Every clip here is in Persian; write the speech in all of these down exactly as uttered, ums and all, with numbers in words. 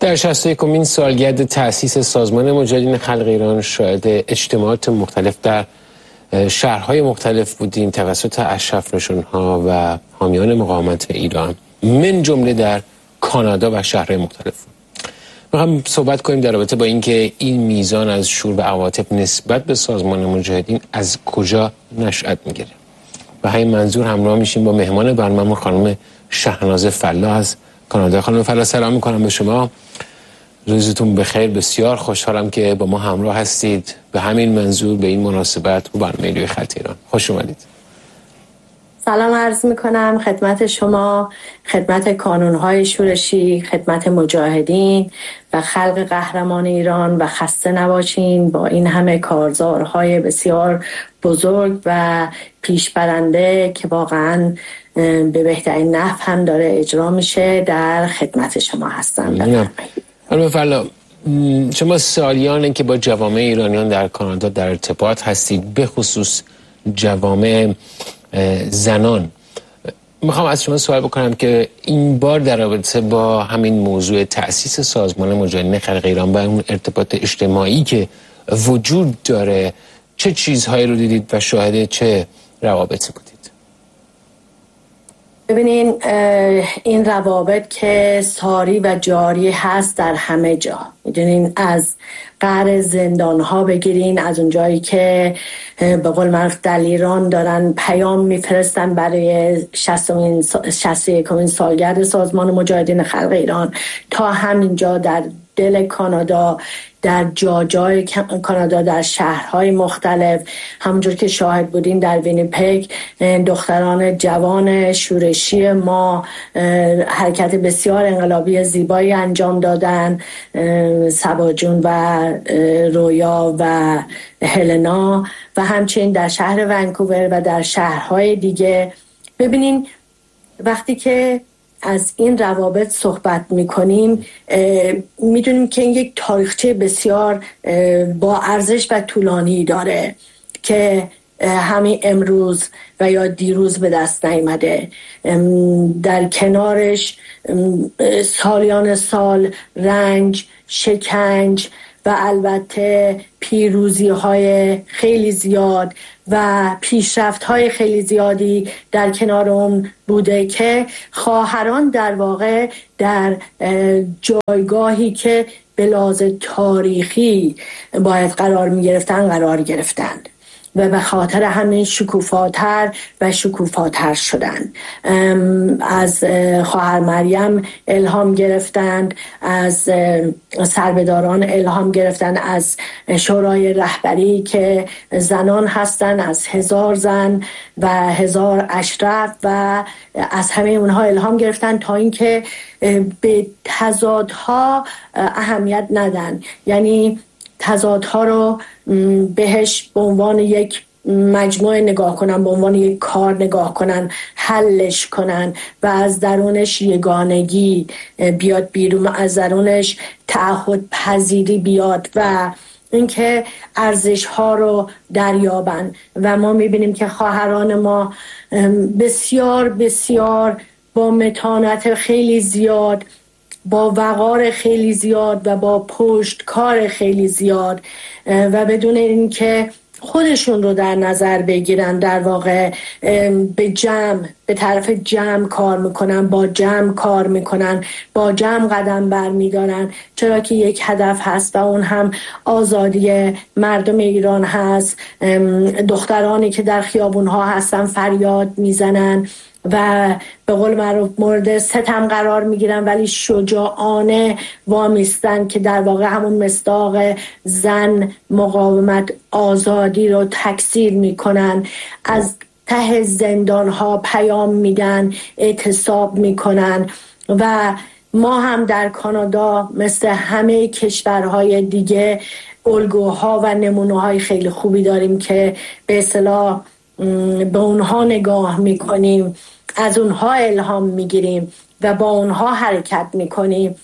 در شصت و یکمین سالگرد تأسیس سازمان مجاهدین خلق ایران شاهد اجتماعات مختلف در شهرهای مختلف بودیم توسط اشرف نشان‌ها و حامیان مقاومت ایران، من جمله در کانادا و شهرهای مختلف. میخوام صحبت کنیم در رابطه با اینکه این میزان از شور و عواطف نسبت به سازمان مجاهدین از کجا نشأت میگیره. به همین منظور همراه میشیم با مهمان برنامه خانم شهناز فلاح از کانادا. خانم فلاح سلام میکنم به شما، روزتون بخیر. بسیار خوشحالم که با ما همراه هستید. به همین منظور به این مناسبت و برنامه نیروی خط ایران خوش اومدید. سلام عرض میکنم خدمت شما، خدمت کانونهای شورشی، خدمت مجاهدین و خلق قهرمان ایران و خسته نباشین با این همه کارزارهای بسیار بزرگ و پیشبرنده که واقعا به بهترین نحو هم داره اجرا میشه. در خدمت شما هستم. خانم فلاح، شما سالیانه که با جوامع ایرانیان در کانادا در ارتباط هستید، به خصوص جوامع زنان. میخوام از شما سوال بکنم که این بار در رابطه با همین موضوع تأسیس سازمان مجاهدین خلق ایران و اون ارتباط اجتماعی که وجود داره، چه چیزهایی رو دیدید و شاهد چه روابطی بودید؟ ببینین، این روابط که ساری و جاری هست در همه جا. میدونین از قعر زندان ها بگیرین، از اون جایی که به قول معروف در ایران دارن پیام میفرستن برای شصت و یکمین سالگرد سازمان مجاهدین خلق ایران، تا همینجا در دل کانادا، در جاجای کانادا، در شهرهای مختلف، همونجور که شاهد بودین در وینیپگ دختران جوان شورشی ما حرکت بسیار انقلابی زیبایی انجام دادن. صبا جون و رویا و هلنا و همچنین در شهر ونکوور و در شهرهای دیگه. ببینین وقتی که از این روابط صحبت میکنیم میدونیم که این یک تاریخچه بسیار با ارزش و طولانی داره که همین امروز و یا دیروز به دست نیامده. در کنارش سالیان سال رنج، شکنج و البته پیروزی های خیلی زیاد و پیشرفت های خیلی زیادی در کنار اون بوده که خواهران در واقع در جایگاهی که به لحاظ تاریخی باید قرار می گرفتن قرار گرفتند و به خاطر همین شکوفاتر و شکوفاتر شدند. از خواهر مریم الهام گرفتند، از سربداران الهام گرفتند، از شورای رهبری که زنان هستند، از هزار زن و هزار اشرف و از همه اونها الهام گرفتند تا اینکه به تضادها اهمیت ندن، یعنی تضادها رو بهش به عنوان یک مجموعه نگاه کنن، به عنوان یک کار نگاه کنن، حلش کنن و از درونش یگانگی بیاد بیرون، از درونش تعهد پذیری بیاد و اینکه ارزش ها رو دریابن. و ما میبینیم که خواهران ما بسیار بسیار با متانت خیلی زیاد، با وقار خیلی زیاد و با پشتکار خیلی زیاد و بدون اینکه خودشون رو در نظر بگیرن در واقع به جمع، به طرف جمع کار میکنن، با جمع کار میکنن، با جمع قدم برمیدارن، چرا که یک هدف هست و اون هم آزادی مردم ایران هست. دخترانی که در خیابونها هستن فریاد میزنن و به قول معروف مورد ستم قرار میگیرن ولی شجاعانه وامیستن که در واقع همون مصداق زن مقاومت آزادی رو تکثیر میکنن. از ته زندان ها پیام میدن، اعتصاب میکنن و ما هم در کانادا مثل همه کشورهای دیگه الگوها و نمونه‌های خیلی خوبی داریم که به اصطلاح به اونها نگاه میکنیم، از اونها الهام میگیریم و با اونها حرکت میکنیم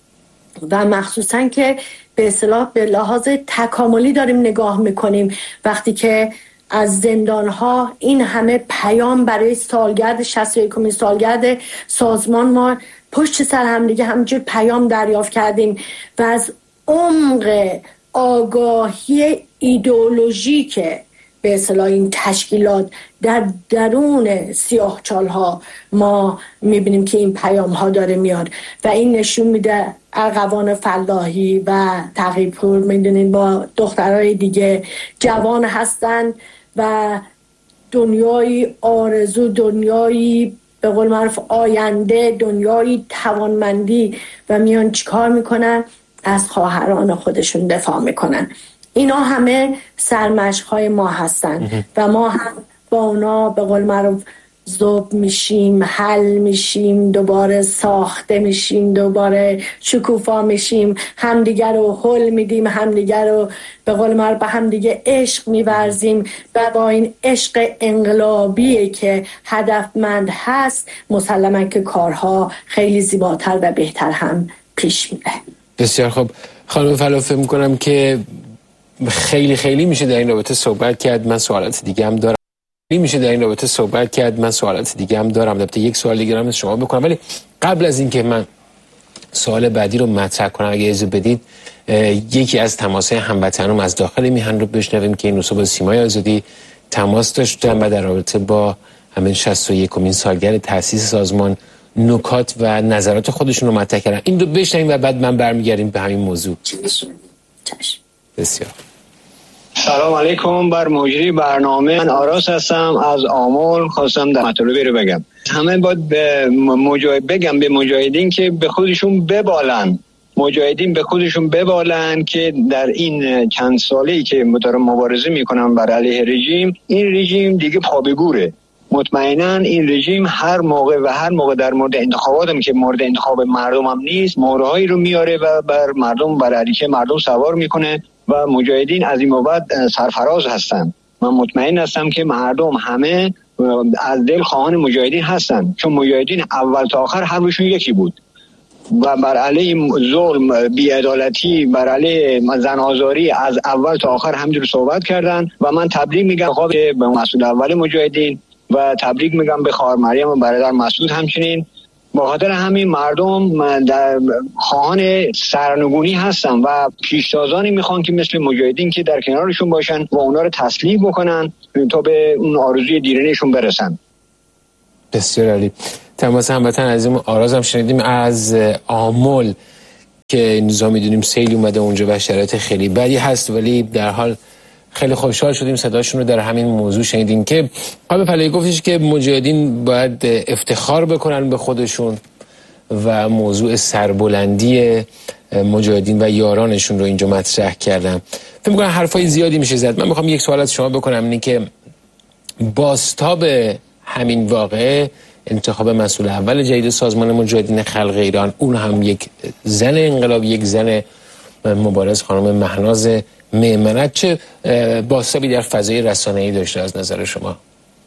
و مخصوصا که به اصطلاح به لحاظ تکاملی داریم نگاه میکنیم وقتی که از زندانها این همه پیام برای سالگرد شصت و یکمین سالگرد سازمان ما پشت سر هم دیگه همینجور پیام دریافت کردیم و از عمق آگاهی ایدئولوژیک به اصطلاح این تشکیلات در درون سیاهچال ها ما میبینیم که این پیام ها داره میاد و این نشون میده ارغوان فلاحی و تقی‌پور میدونین با دخترای دیگه جوان هستن و دنیای آرزو، دنیای به قول معروف آینده، دنیای توانمندی و میان چیکار میکنن؟ از خواهران خودشون دفاع میکنن. اینا همه سرمشق‌های ما هستن و ما هم با اونا به قول معروف ذوب میشیم، حل میشیم، دوباره ساخته میشیم، دوباره شکوفا میشیم، همدیگر رو حل میدیم، همدیگر رو به قول معروف به همدیگه عشق میورزیم و با این عشق انقلابی که هدفمند هست مسلماً که کارها خیلی زیباتر و بهتر هم پیش میره. بسیار خوب خانم فلاح، فکر میکنم که خیلی خیلی میشه در این رابطه صحبت کرد. من سوالات دیگه هم دارم میشه در این رابطه صحبت کرد من سوالات دیگه هم دارم البته یک سوال دیگه هم از شما بکنم، ولی قبل از اینکه من سوال بعدی رو مطرح کنم اگه اجازه بدید یکی از تماس‌های هموطنان از داخل میهن رو بشنویم که این روزا با سیمای آزادی تماس داشتن و در رابطه با همین شصت و یکمین سالگرد تأسیس سازمان نکات و نظرات خودشون رو مطرح کردن. این رو بشنویم و بعد من برمیگردیم به همین موضوع. چشم. بسیار سلام علیکم بر مجری برنامه. من آراس هستم از آمل. خواستم در مطلبی رو بگم. همه باید به مجاهد بگم به مجاهدین که به خودشون ببالن مجاهدین به خودشون ببالن که در این چند ساله‌ای که مبارزه میکنن بر علیه رژیم، این رژیم دیگه پا به گوره. مطمئنا این رژیم هر موقع و هر موقع در مورد انتخابات هم که مورد انتخاب مردم هم نیست مهرهایی رو میاره و بر مردم بر علیه مردم سوار میکنه و مجاهدین از این بابت سرفراز هستن. من مطمئن هستم که مردم همه از دل خواهان مجاهدین هستن، چون مجاهدین اول تا آخر حرفشون یکی بود و بر علیه ظلم، بی‌عدالتی، بر علیه زن آزاری از اول تا آخر همینجور صحبت کردن و من تبریک میگم به مسئول اول مجاهدین و تبریک میگم به خواهر مریم و برادر مسعود. همچنین با خاطر همین مردم در خواهان سرنگونی هستن و پیشتازانی میخوان که مثل مجاهدین که در کنارشون باشن و اونا رو تسلیح بکنن تا به اون آرزوی دیرینه‌شون برسن. بسیار عالی. تماس هموطن عزیزم آراز هم شنیدیم از آمل که نظام میدونیم سیل اومده اونجا و شرایط خیلی بدی هست، ولی در حال خیلی خوشحال شدیم صداشون رو در همین موضوع شنیدیم که آقای فلاحی گفتش که مجاهدین باید افتخار بکنن به خودشون و موضوع سربلندی مجاهدین و یارانشون رو اینجا مطرح کردم. فکر می‌کنم حرفای زیادی میشه زد. من میخوام یک سوال از شما بکنم، اینه که بازتاب همین واقعه انتخاب مسئول اول جدید سازمان مجاهدین خلق ایران، اون هم یک زن انقلاب، یک زن مبارز، خانم مهناز میمنت، چه بازتابی در فضای رسانه‌ای داشته از نظر شما؟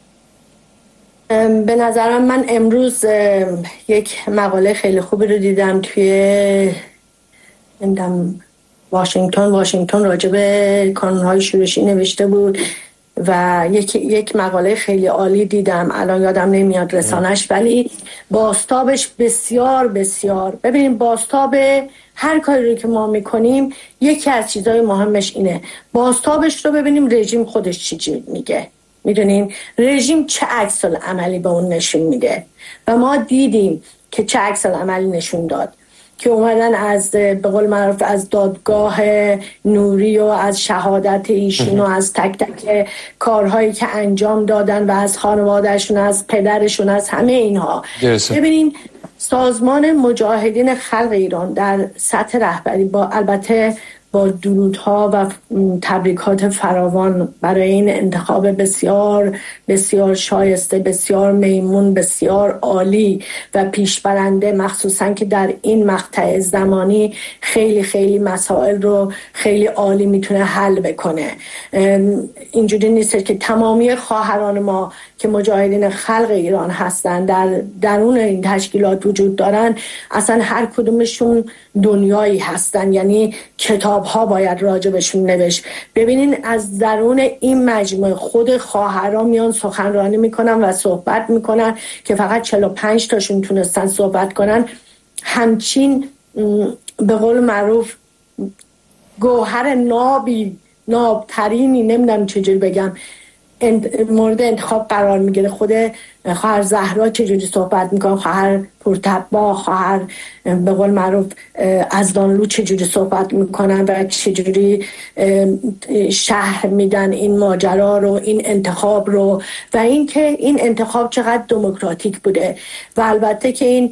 به نظرم من امروز یک مقاله خیلی خوبی رو دیدم توی نمیدونم واشنگتن واشنگتن راجع به کانون‌های شورشی نوشته بود و یک یک مقاله خیلی عالی دیدم، الان یادم نمیاد رسانش، ولی بازتابش بسیار بسیار ببینیم بازتاب هر کاری رو که ما میکنیم یکی از چیزای مهمش اینه بازتابش رو ببینیم رژیم خودش چی میگه. میدونین رژیم چه عکس العملی به اون نشون میده و ما دیدیم که چه عکس العملی نشون داد که اومدن از به قول معروف از دادگاه نوری و از شهادت ایشون و از تک تک کارهایی که انجام دادن و از خانوادهشون، از پدرشون، از همه اینها. ببینین سازمان مجاهدین خلق ایران در سطح رهبری با البته با درودها و تبریکات فراوان برای این انتخاب بسیار بسیار شایسته، بسیار میمون، بسیار عالی و پیشبرنده، مخصوصا که در این مقطع زمانی خیلی خیلی مسائل رو خیلی عالی میتونه حل بکنه. اینجوری نیست که تمامی خواهران ما که مجاهدین خلق ایران هستن در درون این تشکیلات وجود دارن، اصلا هر کدومشون دنیایی هستن، یعنی کتاب ها باید راجبشون نوشت. ببینین از درون این مجموعه خود خواهران میان سخنرانی میکنن و صحبت میکنن که فقط چهل و پنج تاشون تونستن صحبت کنن همچین به قول معروف گوهر نابی نابترینی، نمیدونم چجوری بگم، مورد انتخاب قرار میگیره. خود خواهر زهرا چجوری صحبت میکنه، خواهر پرتبا، خواهر به قول معروف ازدانلو چجوری صحبت میکنن و چجوری شهر میدن این ماجرا رو، این انتخاب رو، و این که این انتخاب چقدر دموکراتیک بوده. و البته که این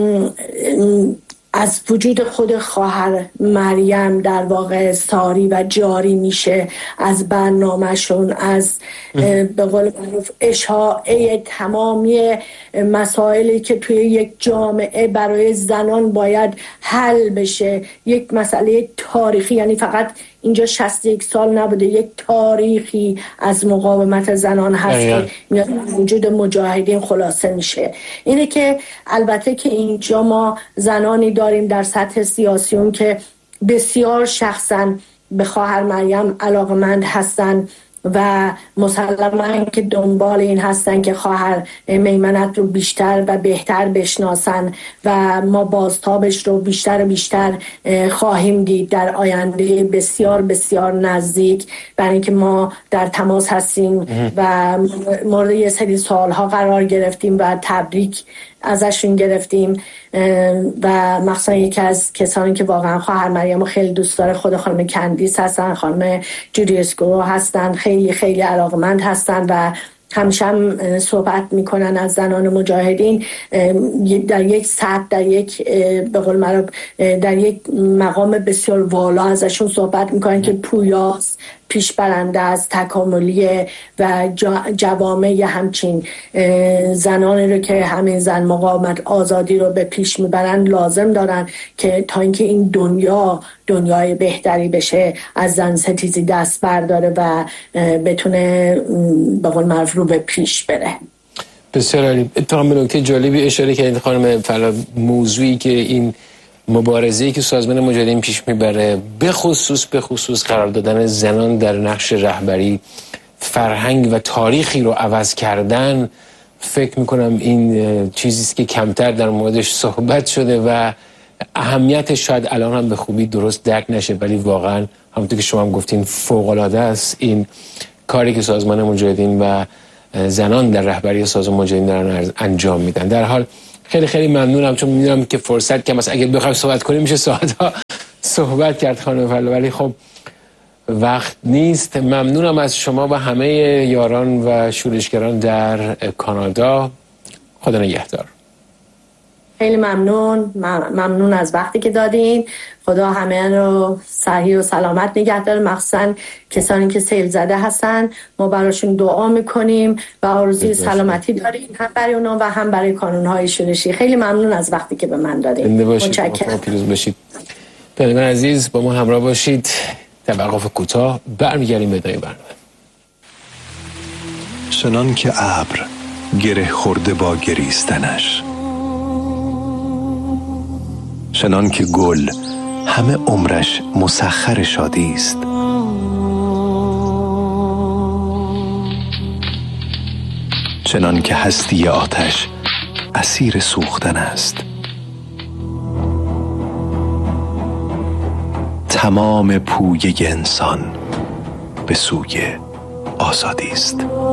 از وجود خود خواهر مریم در واقع ساری و جاری میشه، از برنامهشون، از به قول معروف اشاعه تمامی مسائلی که توی یک جامعه برای زنان باید حل بشه. یک مسئله تاریخی، یعنی فقط اینجا شصت و یک سال نبوده، یک تاریخی از مقاومت زنان هست که وجود مجاهدین خلاصه میشه. اینه که البته که اینجا ما زنانی داریم در سطح سیاسیون که بسیار شخصا به خواهر مریم علاقمند هستن و مسلماً که دنبال این هستن که خواهر میمنت رو بیشتر و بهتر بشناسن و ما بازتابش رو بیشتر و بیشتر خواهیم دید در آینده بسیار بسیار نزدیک، برای اینکه ما در تماس هستیم و مورد یه سری سوالها قرار گرفتیم و تبریک ازشون گرفتیم و مخصوصا یکی از کسانی که واقعا خواهر مریم رو خیلی دوست داره خود خانم کندیس هستن، خانم جودی اسکورو هستن، خیلی خیلی علاقمند هستن و همیشه هم صحبت میکنن از زنان مجاهدین در یک سطح، در یک به قول معروف در یک مقام بسیار والا ازشون صحبت میکنن که پویاست، پیش برنده از تکاملیه و جوامع همچین زنانی رو که همین زن مقاومت آزادی رو به پیش میبرن لازم دارن که تا اینکه این دنیا دنیای بهتری بشه از زن ستیزی دست برداره و بتونه به قول معروف رو به پیش بره. بسیار عالی. اتفاقا به نکته جالبی اشاره کردید خانم فلا، موضوعی که این مبارزه‌ای که سازمان مجاهدین پیش میبره به خصوص به خصوص قرار دادن زنان در نقش رهبری، فرهنگ و تاریخی رو عوض کردن، فکر میکنم این چیزیست که کمتر در موردش صحبت شده و اهمیتش شاید الان هم به خوبی درست درک نشه، ولی واقعا همونطور که شما هم گفتین فوق‌العاده است این کاری که سازمان مجاهدین و زنان در رهبری سازمان مجاهدین دارن انجام میدن. در حال خیلی خیلی ممنونم، چون میدونم که فرصت کم است، اگه بخوایم صحبت کنیم میشه ساعت‌ها صحبت کرد خانم فلا، ولی خب وقت نیست. ممنونم از شما و همه یاران و شورشگران در کانادا. خدا نگهدار. خیلی ممنون ممنون از وقتی که دادین. خدا همه رو صحیح و سلامت نگه داره، مخصوصا کسانی که سیل زده هستن. ما براشون دعا میکنیم و آرزوی سلامتی داریم هم برای اونا و هم برای کانونهای شورشی. خیلی ممنون از وقتی که به من دادین. متشکرم. پیروز باشید. بینندگان عزیز با ما همراه باشید. توقف کوتاه، برمیگردیم به ادامه برنامه. چنان که ابر گره خورده با گریستنش، چنان که گل همه عمرش مسخر شادی است، چنان که هستی آتش اسیر سوختن است، تمام پویه انسان به سوی آزادی است.